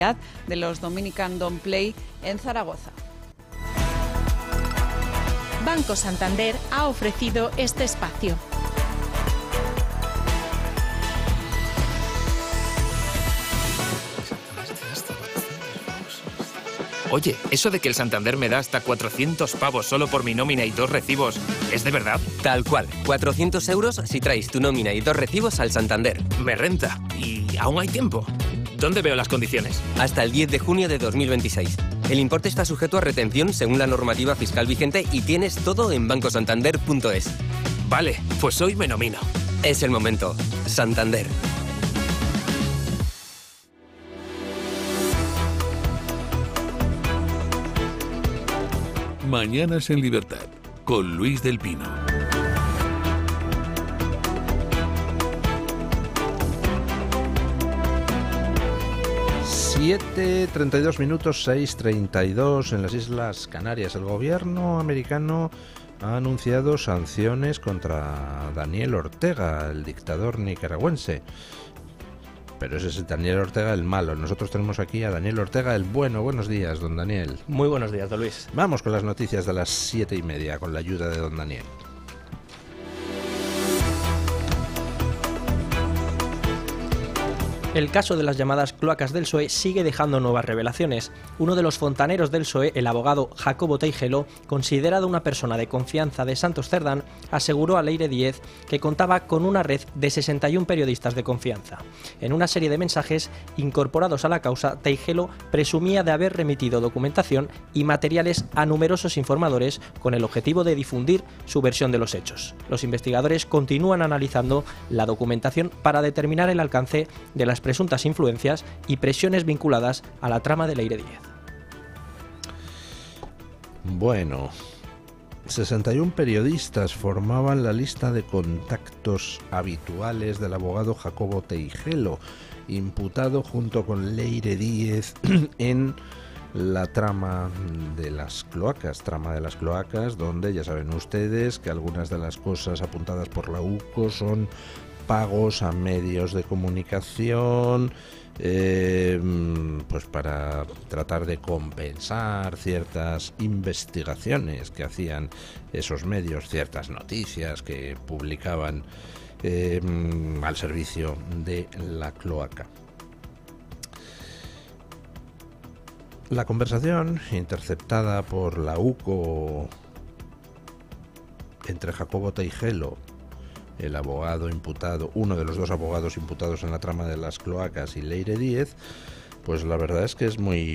de los Dominican Don't Play en Zaragoza. Banco Santander ha ofrecido este espacio. Oye, eso de que el Santander me da hasta 400 pavos solo por mi nómina y 2 recibos, ¿es de verdad? Tal cual, 400 euros si traes tu nómina y 2 recibos al Santander. Me renta. ¿Y aún hay tiempo? ¿Dónde veo las condiciones? Hasta el 10 de junio de 2026. El importe está sujeto a retención según la normativa fiscal vigente y tienes todo en bancosantander.es. Vale, pues hoy me nomino. Es el momento. Santander. Mañanas en Libertad, con Luis del Pino. (7:32), 6:32 en las Islas Canarias. El gobierno americano ha anunciado sanciones contra Daniel Ortega, el dictador nicaragüense. Pero ese es Daniel Ortega el malo. Nosotros tenemos aquí a Daniel Ortega el bueno. Buenos días, don Daniel. Muy buenos días, don Luis. Vamos con las noticias de las 7:30, con la ayuda de don Daniel. El caso de las llamadas cloacas del PSOE sigue dejando nuevas revelaciones. Uno de los fontaneros del PSOE, el abogado Jacobo Teijelo, considerado una persona de confianza de Santos Cerdán, aseguró a Leire Díez que contaba con una red de 61 periodistas de confianza. En una serie de mensajes incorporados a la causa, Teijelo presumía de haber remitido documentación y materiales a numerosos informadores con el objetivo de difundir su versión de los hechos. Los investigadores continúan analizando la documentación para determinar el alcance de las presuntas influencias y presiones vinculadas a la trama de Leire Díez. Bueno, 61 periodistas formaban la lista de contactos habituales del abogado Jacobo Teijelo, imputado junto con Leire Díez en la trama de las cloacas, donde ya saben ustedes que algunas de las cosas apuntadas por la UCO son pagos a medios de comunicación, pues para tratar de compensar ciertas investigaciones que hacían esos medios, ciertas noticias que publicaban al servicio de la cloaca. La conversación interceptada por la UCO entre Jacobo Teijelo, el abogado imputado, uno de los dos abogados imputados en la trama de las cloacas, y Leire Díez, pues la verdad es que es muy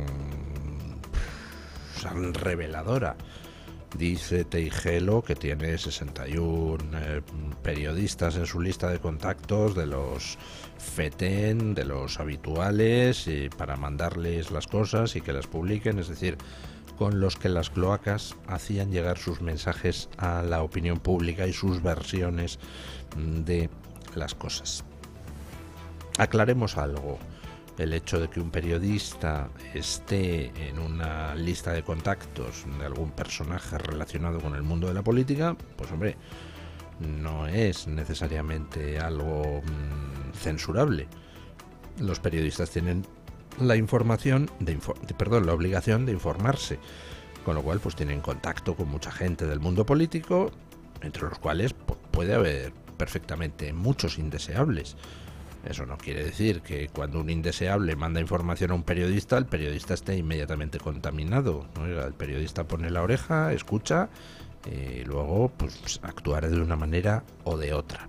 reveladora. Dice Teijelo que tiene 61 periodistas en su lista de contactos, de los FETEN, de los habituales, para mandarles las cosas y que las publiquen, es decir, con los que las cloacas hacían llegar sus mensajes a la opinión pública y sus versiones de las cosas. Aclaremos algo. El hecho de que un periodista esté en una lista de contactos de algún personaje relacionado con el mundo de la política, pues hombre, no es necesariamente algo censurable. Los periodistas tienen la obligación de informarse, con lo cual pues tienen contacto con mucha gente del mundo político, entre los cuales puede haber perfectamente muchos indeseables. Eso no quiere decir que cuando un indeseable manda información a un periodista, el periodista esté inmediatamente contaminado. Oiga, el periodista pone la oreja, escucha y luego pues actuará de una manera o de otra.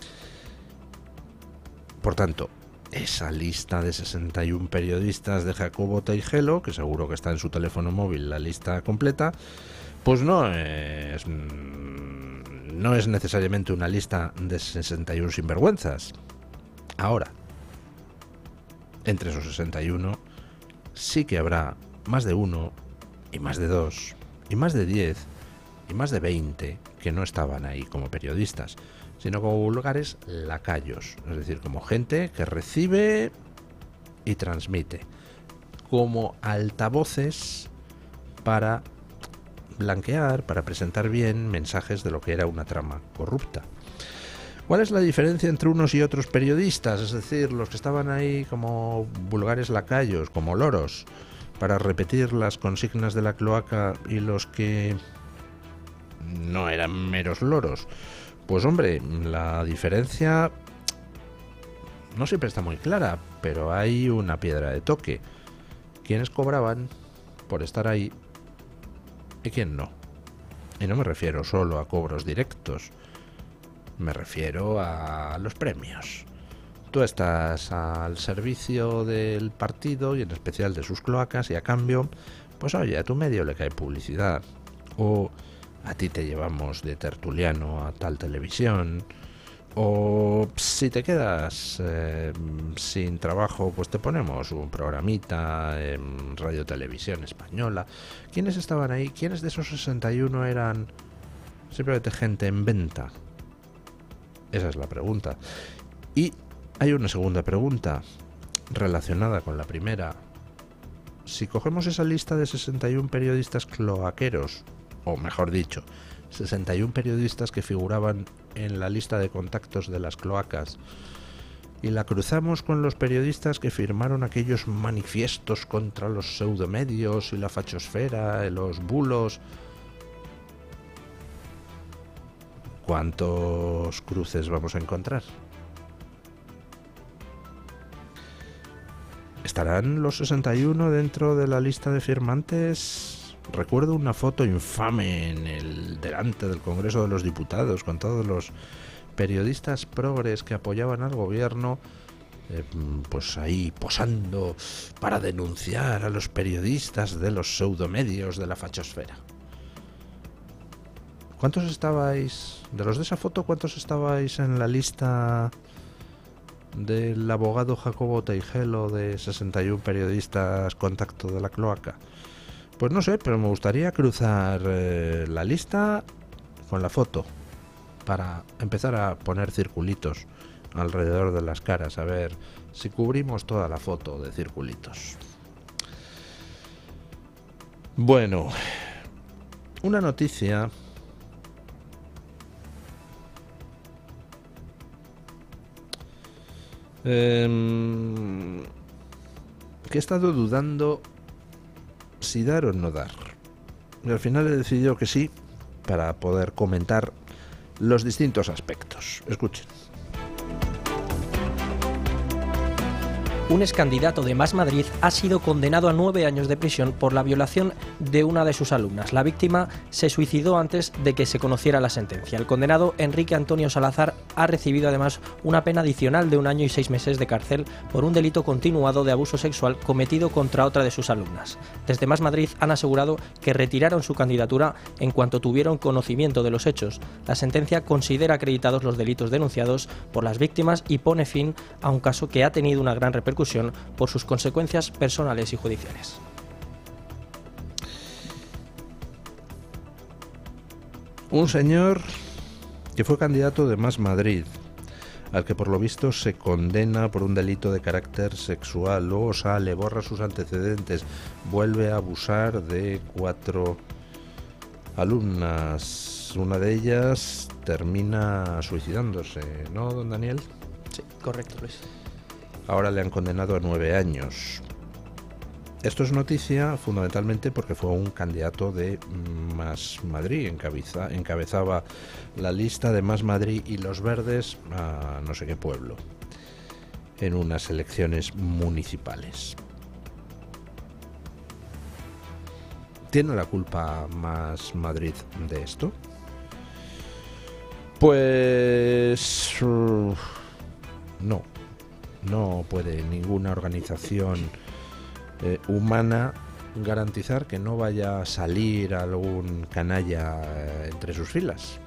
Por tanto, esa lista de 61 periodistas de Jacobo Teijelo, que seguro que está en su teléfono móvil la lista completa, pues no es necesariamente una lista de 61 sinvergüenzas. Ahora, entre esos 61 sí que habrá más de uno, y más de dos, y más de 10, y más de 20 que no estaban ahí como periodistas, sino como vulgares lacayos, es decir, como gente que recibe y transmite, como altavoces para blanquear, para presentar bien mensajes de lo que era una trama corrupta. ¿Cuál es la diferencia entre unos y otros periodistas? Es decir, los que estaban ahí como vulgares lacayos, como loros, para repetir las consignas de la cloaca, y los que no eran meros loros. Pues hombre, la diferencia no siempre está muy clara, pero hay una piedra de toque. ¿Quiénes cobraban por estar ahí y quién no? Y no me refiero solo a cobros directos, me refiero a los premios. Tú estás al servicio del partido y en especial de sus cloacas, y a cambio, pues oye, a tu medio le cae publicidad. O a ti te llevamos de tertuliano a tal televisión. O si te quedas sin trabajo, pues te ponemos un programita en Radio Televisión Española. ¿Quiénes estaban ahí? ¿Quiénes de esos 61 eran simplemente gente en venta? Esa es la pregunta. Y hay una segunda pregunta relacionada con la primera. Si cogemos esa lista de 61 periodistas cloaqueros, o mejor dicho, 61 periodistas que figuraban en la lista de contactos de las cloacas, y la cruzamos con los periodistas que firmaron aquellos manifiestos contra los pseudomedios y la fachosfera, los bulos, ¿cuántos cruces vamos a encontrar? ¿Estarán los 61 dentro de la lista de firmantes? Recuerdo una foto infame delante del Congreso de los Diputados con todos los periodistas progres que apoyaban al gobierno, pues ahí posando para denunciar a los periodistas de los pseudomedios de la fachosfera. ¿Cuántos estabais, de los de esa foto, cuántos estabais en la lista del abogado Jacobo Teijelo de 61 periodistas contacto de la cloaca? Pues no sé, pero me gustaría cruzar la lista con la foto para empezar a poner circulitos alrededor de las caras, a ver si cubrimos toda la foto de circulitos. Bueno, una noticia que he estado dudando si dar o no dar, y al final he decidido que sí, para poder comentar los distintos aspectos. Escuchen. Un excandidato de Más Madrid ha sido condenado a 9 años de prisión por la violación de una de sus alumnas. La víctima se suicidó antes de que se conociera la sentencia. El condenado, Enrique Antonio Salazar, ha recibido además una pena adicional de 1 año y 6 meses de cárcel por un delito continuado de abuso sexual cometido contra otra de sus alumnas. Desde Más Madrid han asegurado que retiraron su candidatura en cuanto tuvieron conocimiento de los hechos. La sentencia considera acreditados los delitos denunciados por las víctimas y pone fin a un caso que ha tenido una gran repercusión por sus consecuencias personales y judiciales. Un señor que fue candidato de Más Madrid, al que por lo visto se condena por un delito de carácter sexual, luego sale, borra sus antecedentes, vuelve a abusar de 4 alumnas. Una de ellas termina suicidándose, ¿no, don Daniel? Sí, correcto, Luis. Ahora le han condenado a 9 años. Esto es noticia fundamentalmente porque fue un candidato de Más Madrid, encabezaba la lista de Más Madrid y Los Verdes a no sé qué pueblo, en unas elecciones municipales. ¿Tiene la culpa Más Madrid de esto? Pues no puede ninguna organización humana garantizar que no vaya a salir algún canalla entre sus filas.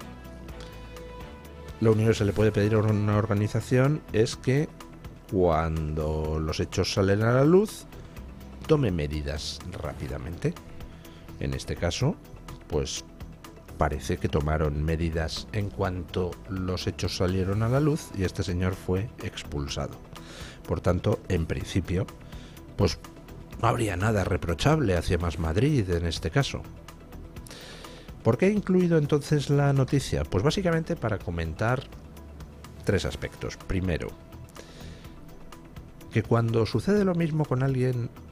Lo único que se le puede pedir a una organización es que cuando los hechos salen a la luz tome medidas rápidamente. En este caso, pues parece que tomaron medidas en cuanto los hechos salieron a la luz y este señor fue expulsado. Por tanto, en principio, pues no habría nada reprochable hacia Más Madrid en este caso. ¿Por qué he incluido entonces la noticia? Pues básicamente para comentar 3 aspectos. Primero, que cuando sucede lo mismo con alguien,